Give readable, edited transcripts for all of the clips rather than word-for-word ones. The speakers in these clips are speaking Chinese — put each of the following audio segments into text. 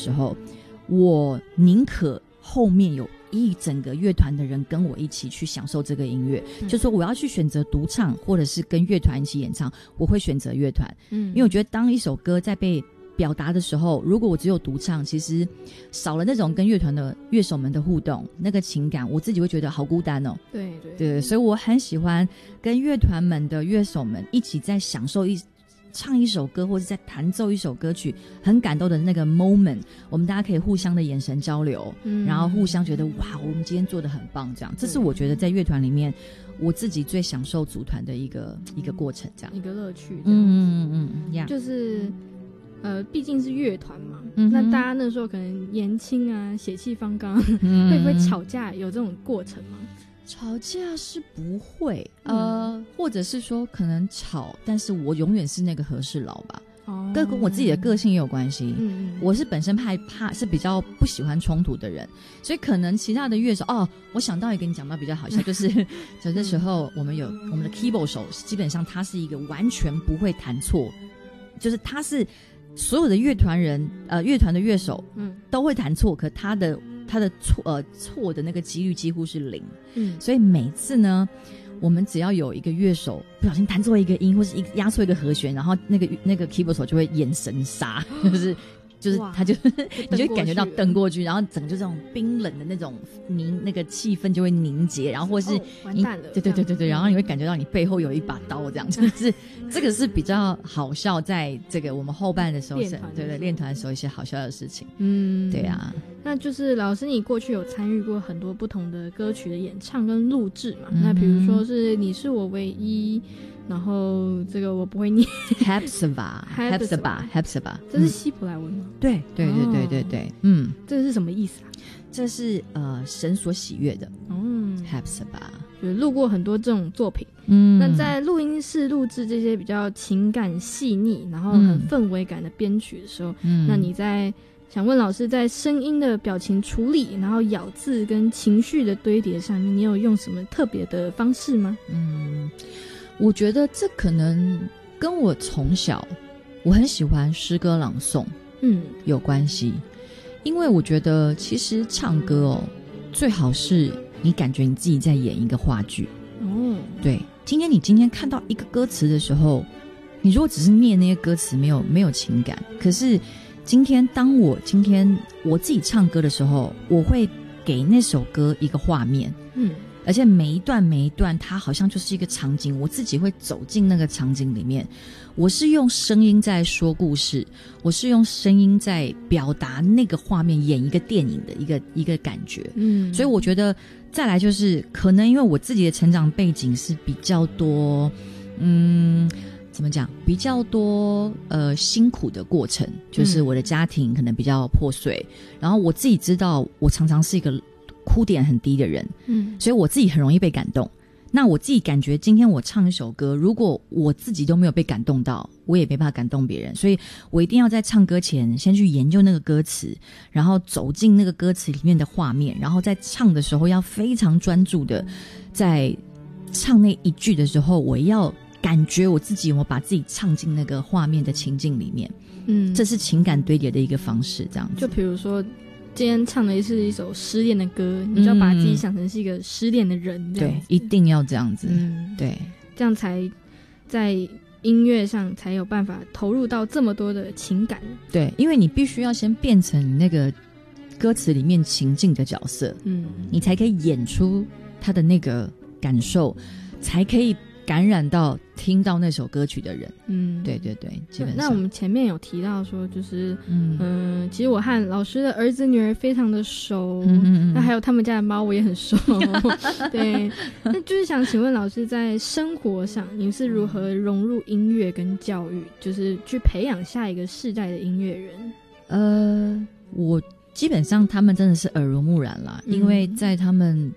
时候，我宁可后面有一整个乐团的人跟我一起去享受这个音乐，就说我要去选择独唱或者是跟乐团一起演唱，我会选择乐团。因为我觉得当一首歌在被表达的时候，如果我只有独唱，其实少了那种跟乐团的乐手们的互动，那个情感我自己会觉得好孤单哦。对，所以我很喜欢跟乐团们的乐手们一起在享受唱一首歌或者在弹奏一首歌曲很感动的那个 moment， 我们大家可以互相的眼神交流，然后互相觉得哇我们今天做得很棒，这样这是我觉得在乐团里面我自己最享受组团的一个过程，这样一个乐趣这样就是毕竟是乐团嘛，那大家那时候可能年轻啊，血气方刚，会不会吵架？有这种过程吗？ 吵架是不会，或者是说可能吵，但是我永远是那个和事佬吧。跟我自己的个性也有关系。我是本身怕是比较不喜欢冲突的人，所以可能其他的乐手我想到一个你讲到比较好笑，就是有的时候我们的 keyboard 手，基本上他是一个完全不会弹错，就是他是所有的乐团的乐手都会弹错，可他的错的那个几率几乎是0。所以每次呢，我们只要有一个乐手不小心弹错一个音，或是压错一个和弦，然后那个 keyboard 手就会眼神杀，就是他就你就会感觉到瞪过去，然后整个就这种冰冷的那个气氛就会凝结，然后或是完蛋了， 对，然后你会感觉到你背后有一把刀，这样就是这个是比较好笑，在这个我们后半的时候，练团的时候一些好笑的事情。对啊。 那就是老师你过去有参与过很多不同的歌曲的演唱跟录制嘛，那比如说是你是我唯一，然后这个我不会念 Hepzibah 这是希伯来文吗？ 对， 这是什么意思啊？ 这是神所喜悦的Hepzibah， 就录过很多这种作品。那在录音室录制这些比较情感细腻然后很氛围感的编曲的时候，那你想问老师，在声音的表情处理，然后咬字跟情绪的堆叠上面，你有用什么特别的方式吗？ 我觉得这可能跟我从小我很喜欢诗歌朗诵有关系。因为我觉得其实唱歌最好是你感觉你自己在演一个话剧。对，你今天看到一个歌词的时候，你如果只是念那些歌词没有情感，可是当我自己唱歌的时候，我会给那首歌一个画面，而且每一段它好像就是一个场景，我自己会走进那个场景里面，我是用声音在说故事，我是用声音在表达那个画面，演一个电影的一个感觉。所以我觉得再来就是可能因为我自己的成长背景是比较多怎么讲？比较多辛苦的过程，就是我的家庭可能比较破碎，然后我自己知道我常常是一个哭点很低的人，所以我自己很容易被感动。那我自己感觉今天我唱一首歌，如果我自己都没有被感动到，我也没办法感动别人，所以我一定要在唱歌前先去研究那个歌词，然后走进那个歌词里面的画面，然后在唱的时候要非常专注的，在唱那一句的时候，我要感觉我自己有没有把自己唱进那个画面的情境里面。这是情感堆叠的一个方式，这样子。 就比如说今天唱的是一首失恋的歌，你就要把自己想成是一个失恋的人，这样子。对， 一定要这样子。对， 这样才在音乐上才有办法投入到这么多的情感。 对，因为你必须要先变成那个歌词里面情境的角色，你才可以演出他的那个感受，才可以感染到听到那首歌曲的人。对，基本上。 那我们前面有提到说，就是其实我和老师的儿子女儿非常的熟，那还有他们家的猫我也很熟。对，那就是想请问老师，在生活上你是如何融入音乐跟教育，就是去培养下一个世代的音乐人？ 我基本上他们真的是耳濡目染啦，因为在他们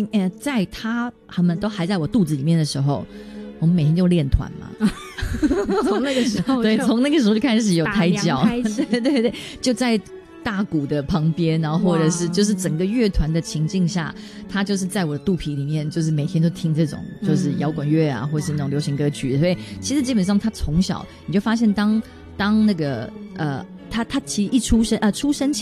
都还在我肚子里面的时候，我们每天就练团嘛。 从那个时候对，从那个时候就开始有胎教。对，就在大鼓的旁边，然后或者是就是整个乐团的情境下，他就是在我的肚皮里面，就是每天都听这种就是摇滚乐啊，或是那种流行歌曲。所以其实基本上他从小你就发现当那个他其实一出生前